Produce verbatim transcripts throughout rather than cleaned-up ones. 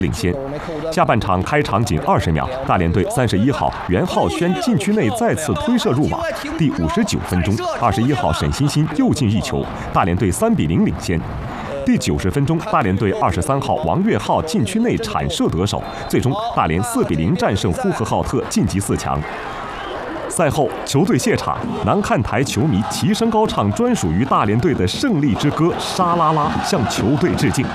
领先。下半场开场仅二十秒，大连队三十一号袁浩轩禁区内再次推射入网。第五十九分钟，二十一号沈欣欣又进一球，大连队三比零领先。第九十分钟，大连队二十三号王岳浩禁区内铲射得手，最终大连四比零战胜呼和浩特，晋级四强。赛后，球队谢场，南看台球迷齐声高唱专属于大连队的胜利之歌《沙拉拉》，向球队致敬。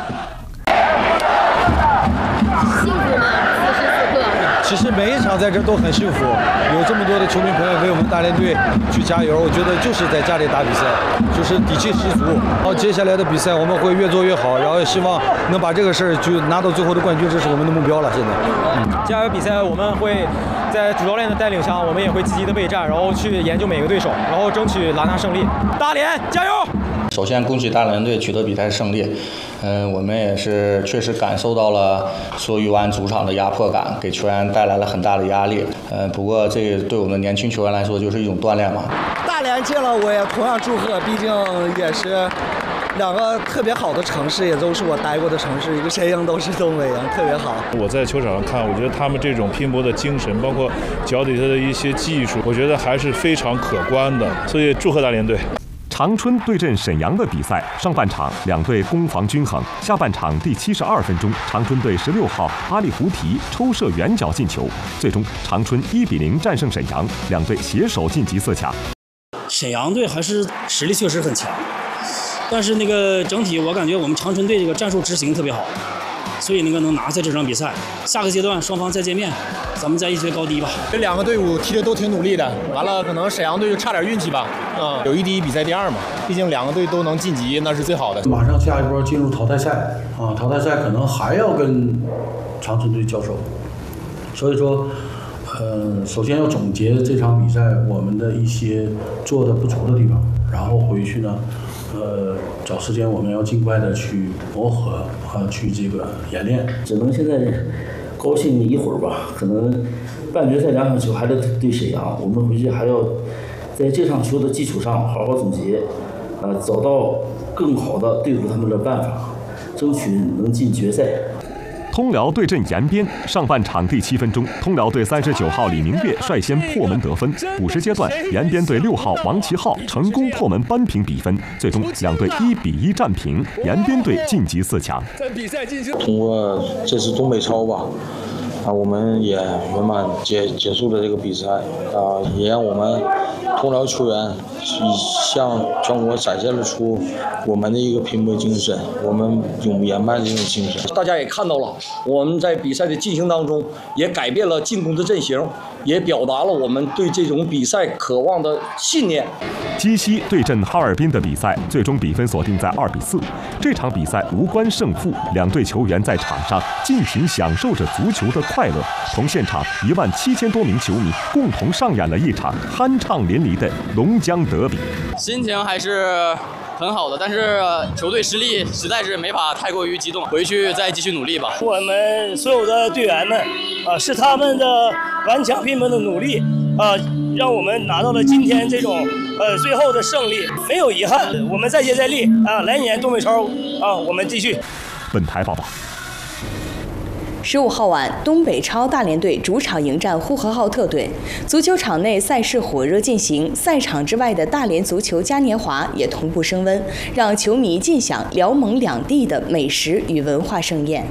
幸福吗？此时此刻？ 其实每一场在这都很幸福，有这么多的球迷朋友为我们大连队去加油，我觉得就是在家里打比赛，就是底气十足。然后接下来的比赛我们会越做越好，然后也希望能把这个事儿就拿到最后的冠军，这是我们的目标了。现在， 嗯，接下来比赛我们会在主教练的带领下，我们也会积极的备战，然后去研究每个对手，然后争取拿下胜利。大连加油！ 首先恭喜大连队取得比赛胜利，嗯、呃，我们也是确实感受到了说豫湾主场的压迫感，给球员带来了很大的压力。嗯、呃，不过这对我们年轻球员来说就是一种锻炼嘛。 大连进了，我也同样祝贺，毕竟也是两个特别好的城市，也都是我待过的城市，一个沈阳都是东北人，特别好。 我在球场上看，我觉得他们这种拼搏的精神，包括脚底下的一些技术，我觉得还是非常可观的，所以祝贺大连队。 长春对阵沈阳的比赛，上半场两队攻防均衡。下半场第七十二分钟，长春队十六号阿里胡提抽射远角进球，最终长春一比零战胜沈阳，两队携手晋级四强。 沈阳队还是实力确实很强，但是那个整体我感觉我们长春队这个战术执行特别好，所以那个能拿下这场比赛。下个阶段双方再见面，咱们再一决高低吧。 这两个队伍踢得都挺努力的，完了可能沈阳队就差点运气吧，嗯，友谊第一比赛第二嘛，毕竟两个队都能晋级，那是最好的。 马上下一波进入淘汰赛啊，淘汰赛可能还要跟长春队交手，所以说，呃，首先要总结这场比赛我们的一些做的不足的地方，然后回去呢。呃，找时间我们要尽快的去磨合和去这个演练。 只能现在高兴一会儿吧，可能半决赛两场球还得对沈阳，我们回去还要在这场球的基础上好好总结，呃，找到更好的对付他们的办法，争取能进决赛。 通辽对阵延边，上半场第七分钟，通辽队三十九号李明月率先破门得分。补时阶段，延边队六号王旗浩成功破门扳平比分，最终两队一比一战平，延边队晋级四强。 通过这次东北超吧，啊，我们也圆满结结束了这个比赛，啊，也让我们通辽球员向全国展现了出我们的一个拼搏精神，我们永不言败的这种精神。 大家也看到了，我们在比赛的进行当中也改变了进攻的阵型，也表达了我们对这种比赛渴望的信念。 鸡西对阵哈尔滨的比赛最终比分锁定在二比四。这场比赛无关胜负，两队球员在场上尽情享受着足球的快乐，同现场一万七千多名球迷共同上演了一场酣畅淋漓的龙江德比。 心情还是很好的，但是球队失利实在是没法太过于激动，回去再继续努力吧。 我们所有的队员们啊，是他们的顽强拼搏的努力啊，让我们拿到了今天这种呃最后的胜利，没有遗憾。我们再接再厉啊，来年东北超啊，我们继续。 本台报道。 十五号晚，东北超大连队主场迎战呼和浩特队。足球场内赛事火热进行，赛场之外的大连足球嘉年华也同步升温，让球迷尽享辽蒙两地的美食与文化盛宴。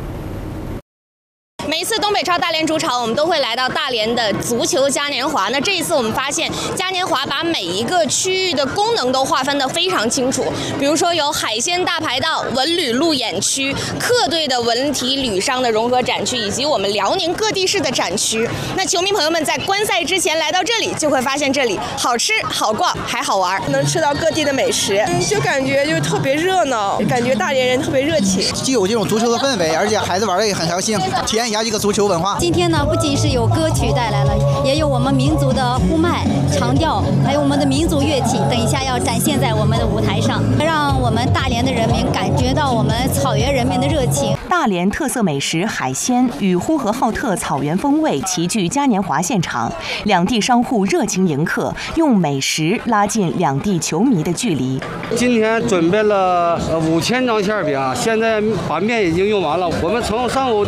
每一次东北超大连主场，我们都会来到大连的足球嘉年华。那这一次我们发现，嘉年华把每一个区域的功能都划分得非常清楚。比如说有海鲜大排档、文旅路演区、客队的文体旅商的融合展区，以及我们辽宁各地市的展区。那球迷朋友们在观赛之前来到这里，就会发现这里好吃、好逛，还好玩， 能吃到各地的美食，就感觉就特别热闹，感觉大连人特别热情， 既有这种足球的氛围，而且孩子玩的也很高兴，体验一下这个足球文化。 今天呢，不仅是有歌曲带来了，也有我们民族的呼麦、长调，还有我们的民族乐器，等一下要展现在我们的舞台上，让我们大连的人民感觉到我们草原人民的热情。 大连特色美食海鲜与呼和浩特草原风味齐聚嘉年华现场，两地商户热情迎客，用美食拉近两地球迷的距离。 今天准备了五千张馅饼，现在把面已经用完了。我们从上午